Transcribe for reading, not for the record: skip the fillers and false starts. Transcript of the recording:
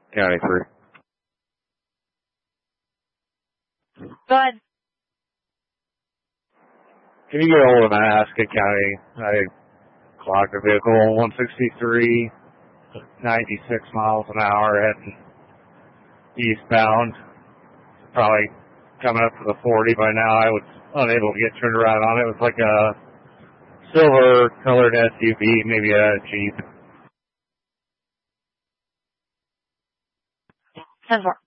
County 3. Go ahead. Can you get a hold of Itasca County? I clocked a vehicle 163, 96 miles an hour heading eastbound. Probably coming up to the 40 by now. I was unable to get turned around on it. It was like a silver colored SUV, maybe a Jeep. 10-4.